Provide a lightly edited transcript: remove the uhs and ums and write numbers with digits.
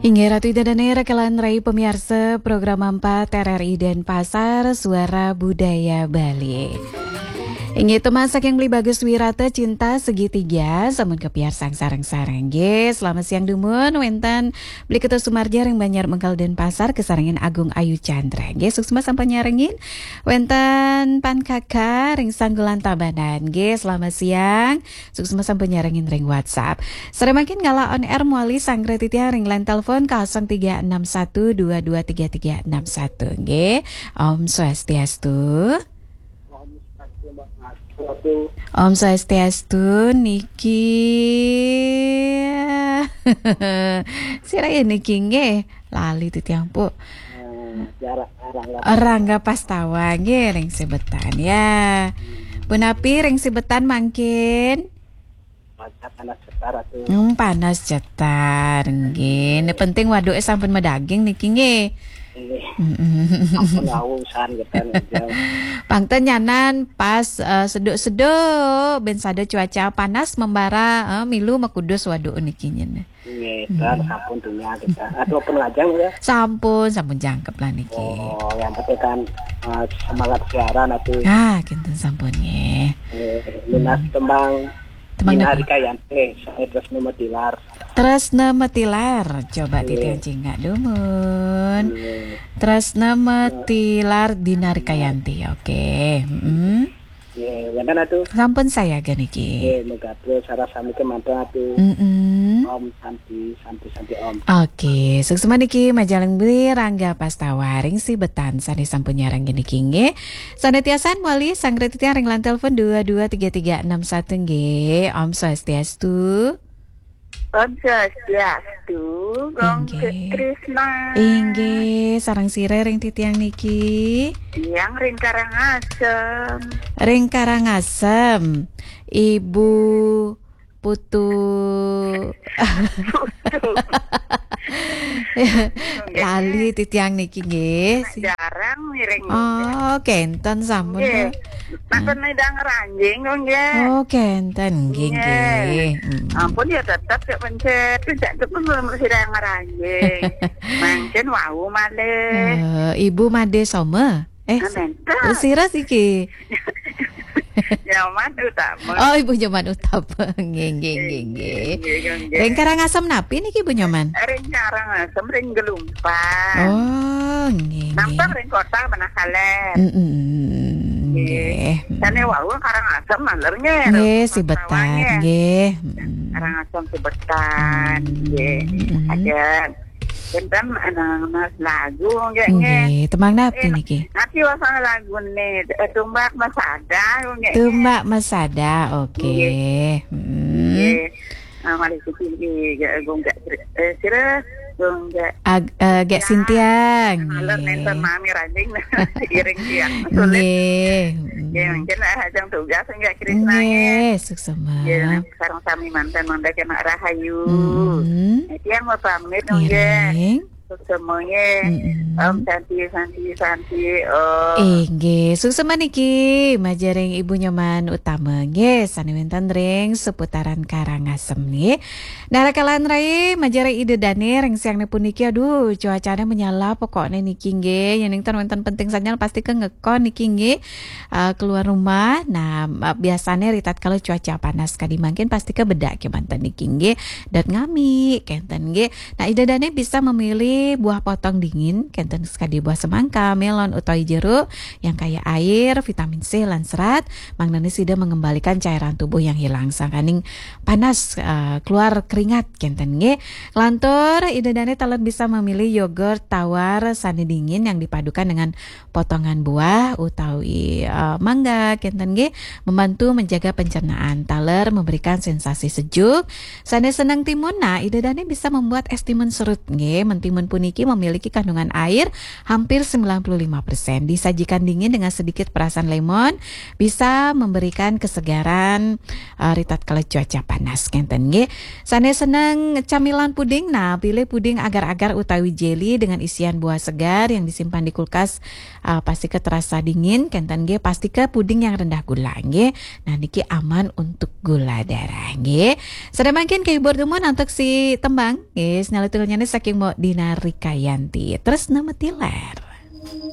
Hingga Ratu Ida dan Rekalan Rai pemirsa program 4 RRI Denpasar Suara Budaya Bali. Inggih masak yang beli bagus wirata cinta segitiga samun kepiar sang sarang-sarang ge. Selamat siang dumun wenten beli ketua Sumarja yang banyak mengkal Denpasar kesarangin Agung Ayu Chandra ge suksma sampai nyarengin wenten pan kakak ring sanggulan tabanan ge. Selamat siang suksma sampai nyarengin ring WhatsApp seremakin ngala on air muali sang kretitia ring line telepon 0361223361 ge. Om Swastiastu. Om Swastiastu niki siraya niki nge lali titiang pu Rangga Pastawa nge ring sebetan ya punapi ring sebetan mangkin panas cetar nge ne penting waduk sampun medaging niki nge Pangten nyanan pas seduk-seduk ben sada cuaca panas membara milu makudus waduk nikinya. Sampun dunia kita. Atau penelajang ya? Sampun jangkep lah niki. Oh, yang penting kan semangat siaran atuh. Kinten sampun ye. Minas tembang hari kayan saya terus memetilar. Tresna metilar coba titian cingak dumun. Tresna metilar Dinar Kayanti. Oke. Wenten atuh. Sampun saya ganiki. Moga terus sarasami kemanten atuh. Om santi Om. Oke, suksema niki majalang beli Rangga Pastawa ring si betan sane sampun nyarang gini nge. Sane tiasan wali sang kretitia ring lan telepon 223361 nge. Om Swastiastu. Om Swastiastu, Gong Trisna. Inggih, sarang sire ring titiang niki. Yang ring Karangasem. Ring Karangasem. Ibu Putu. Lali titiang niki nggih. Jarang miring. Oh, kenten sampun. Makan nedang ranjing dong ya. Oh, kenten nggih. Ampun ya tetap ya pencet. Tidak pun belum sedang ranjing. Mangken wau malih. Ibu Made Some. Siras iki. Nyaman utama. Oh, Ibu Nyoman utama. Nggih. Ring Karangasem napi niki Ibu Nyoman? Ring Karangasem ring Gelumpan. Oh, nggih. Nampak ring kota Manakalen. Nggih. Sane wau Karangasem malernya. Nggih, si betan nggih. Karangasem si betan nggih. Ada Benten anak lagu nggih. Temang napi niki? Napi wasana lagu nih Tumbak Masada nggih. Tumbak Masada, oke. Nggih. Mari iki gong gak sira gong gak sintiang. Maler nenten mami ranjing iring tiang. Nggih. Ya mungkin hajang tugas enggak Krisna nggih. Suksema. Ya sekarang sami mantan mandak kena rahayu. Tiang mau pamit nggih. Semuanya Om Santi nggih suksema niki majaring Ibu Nyoman utama nggih sane wenten ring seputaran Karangasem nggih. Narakalan rai majaring Ide Dani ring siangna puniki aduh cuacanya menyala pokoknya niki nggih yen wenten penting sanyal pasti ke ngekon niki nggih keluar rumah. Nah biasanya ritat kalau cuaca panas kadi mungkin pasti ke bedak ke mantan niki nggih dan ngami kenten nggih. Nah Ide Dani bisa memilih buah potong dingin kenten sekali buah semangka, melon utawi jeruk yang kaya air, vitamin C lan serat. Mangnani sida mengembalikan cairan tubuh yang hilang sangkaning panas keluar keringat kenten nge. Lantur Ida Dani talet bisa memilih yogurt tawar sani dingin yang dipadukan dengan potongan buah utawi mangga kenten nge membantu menjaga pencernaan. Taler memberikan sensasi sejuk. Sane senang timun, nah Ida Dani bisa membuat es timun serut nge, mentimun puniki memiliki kandungan air hampir 95%. Disajikan dingin dengan sedikit perasan lemon, bisa memberikan kesegaran ritat kalau cuaca panas kenten nggih. Sane seneng camilan puding, nah pilih puding agar-agar utawi jelly dengan isian buah segar yang disimpan di kulkas, pasti terasa dingin kenten nggih, pasti ke puding yang rendah gula nggih. Nah niki aman untuk gula darah nggih. Sada mangkin ke Ibu Dumon untuk si tembang nggih, nyalutulnya saking mau Dina Rikayanti. Terus nama tiler.